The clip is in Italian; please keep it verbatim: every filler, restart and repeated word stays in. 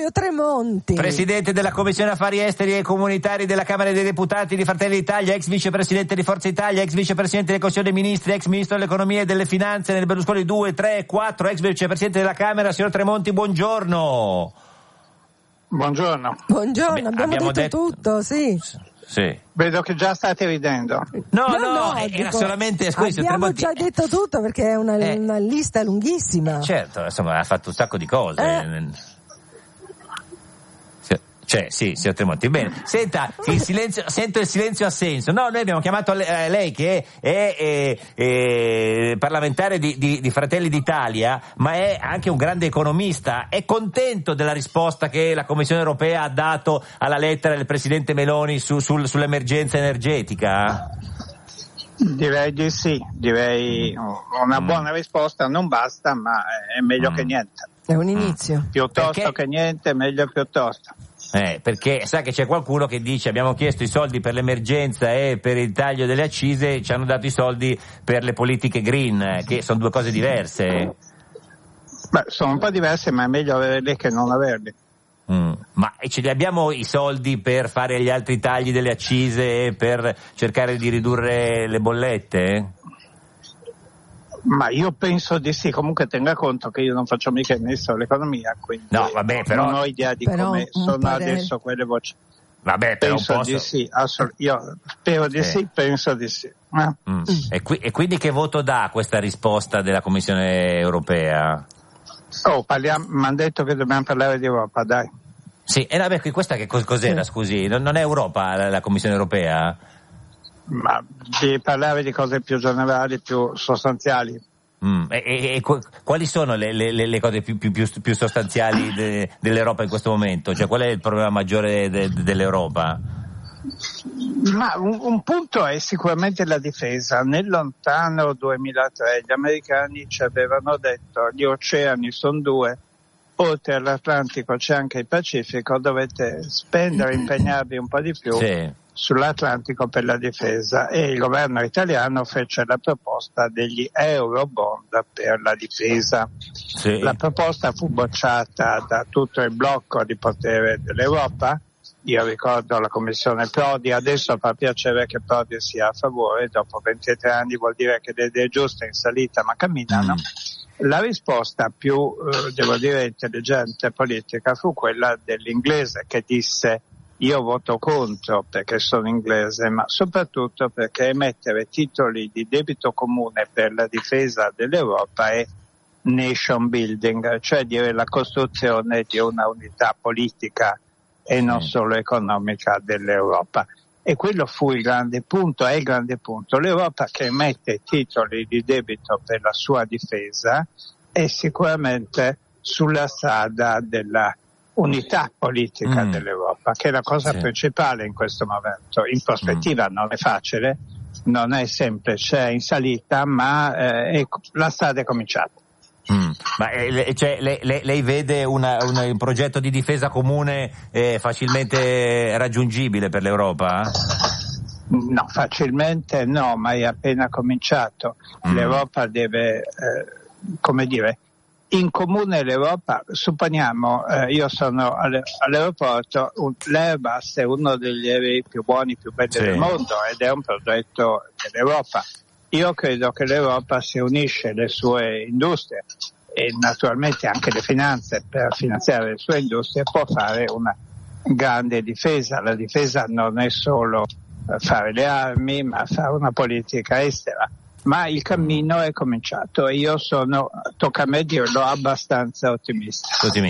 Giulio Tremonti, presidente della Commissione Affari Esteri e Comunitari della Camera dei Deputati di Fratelli d'Italia, ex vicepresidente di Forza Italia, ex vicepresidente del Consiglio dei Ministri, ex ministro dell'Economia e delle Finanze nel Berlusconi due, tre e quattro, ex vicepresidente della Camera. Signor Tremonti, buongiorno. Buongiorno. Buongiorno, Beh, abbiamo, abbiamo detto, detto tutto, sì. Sì. Vedo che già state ridendo. No, no, no, no era dico, solamente scusi, abbiamo Tremonti... già detto tutto perché è una, eh. una lista lunghissima. Certo, insomma, ha fatto un sacco di cose. Eh. Cioè, sì, signor Tremonti. Bene, senta, il silenzio, sento il silenzio assenso. No, noi abbiamo chiamato lei, lei che è, è, è, è parlamentare di, di, di Fratelli d'Italia, ma è anche un grande economista. È contento della risposta che la Commissione europea ha dato alla lettera del Presidente Meloni su, sul, sull'emergenza energetica? Direi di sì, direi una mm. buona risposta non basta, ma è meglio mm. che niente. È un inizio. Mm. Piuttosto Perché? che niente, meglio piuttosto. Eh, perché sa che c'è qualcuno che dice abbiamo chiesto i soldi per l'emergenza e per il taglio delle accise, ci hanno dato i soldi per le politiche green, che sono due cose diverse. Beh, sono un po' diverse, ma è meglio averli che non averli. Mm. Ma ce li abbiamo i soldi per fare gli altri tagli delle accise e per cercare di ridurre le bollette? Ma io penso di sì, comunque tenga conto che io non faccio mica il ministro dell'economia, quindi no, vabbè, però, non ho idea di però come sono parere... adesso quelle voci. Vabbè, però penso posso... di sì, assol- io spero di eh. sì, penso di sì. Eh? Mm. E, qui, e quindi che voto dà questa risposta della Commissione europea? Oh, parliamo, mi hanno detto che dobbiamo parlare di Europa, dai. Sì, e vabbè, questa che cos'era, sì. scusi? Non, non è Europa la, la Commissione europea? Ma di parlare di cose più generali, più sostanziali. Mm. E, e, e quali sono le, le, le cose più, più, più sostanziali de, dell'Europa in questo momento? Cioè, qual è il problema maggiore de, de, dell'Europa? Ma un, un punto è sicuramente la difesa. Nel lontano duemilatré gli americani ci avevano detto gli oceani sono due, oltre all'Atlantico c'è anche il Pacifico, dovete spendere, impegnarvi un po' di più sì. sull'Atlantico per la difesa, e il governo italiano fece la proposta degli Eurobond per la difesa. Sì. La proposta fu bocciata da tutto il blocco di potere dell'Europa. Io ricordo la commissione Prodi, adesso fa piacere che Prodi sia a favore, dopo ventitré anni vuol dire che le idee giuste in salita ma camminano. Mm. La risposta più, eh, devo dire, intelligente politica fu quella dell'inglese, che disse io voto contro perché sono inglese, ma soprattutto perché emettere titoli di debito comune per la difesa dell'Europa è nation building, cioè dire la costruzione di una unità politica e non solo economica dell'Europa. E quello fu il grande punto, è il grande punto. L'Europa che emette titoli di debito per la sua difesa è sicuramente sulla strada della unità politica mm. dell'Europa, che è la cosa sì. principale in questo momento. In prospettiva mm. non è facile, non è semplice, è in salita, ma eh, è, la strada è cominciata. Mm. Ma eh, cioè, lei, lei, lei vede una, una, un progetto di difesa comune eh, facilmente raggiungibile per l'Europa? No, facilmente no, ma è appena cominciato. Mm. L'Europa deve, eh, come dire, in comune l'Europa, supponiamo, eh, io sono all'aeroporto, un, l'Airbus è uno degli aerei più buoni, più belli sì. del mondo, ed è un progetto dell'Europa. Io credo che l'Europa, se unisce le sue industrie e naturalmente anche le finanze per finanziare le sue industrie, può fare una grande difesa. La difesa non è solo fare le armi, ma fare una politica estera. Ma il cammino è cominciato e io sono, tocca a me dirlo, abbastanza ottimista.